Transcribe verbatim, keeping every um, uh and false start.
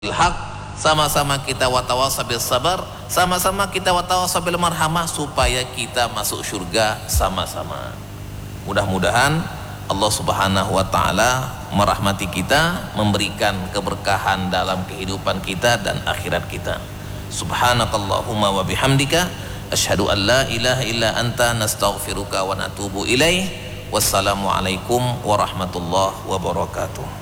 haq, sama-sama kita watawasau bil sabar, sama-sama kita watawasau bil marhamah, supaya kita masuk surga sama-sama. Mudah-mudahan Allah Subhanahu wa taala merahmati kita, memberikan keberkahan dalam kehidupan kita dan akhirat kita. Subhanakallahumma wa bihamdika asyhadu an la ilaha illa anta nastaghfiruka wa natubu ilaih. Wassalamualaikum warahmatullahi wabarakatuh.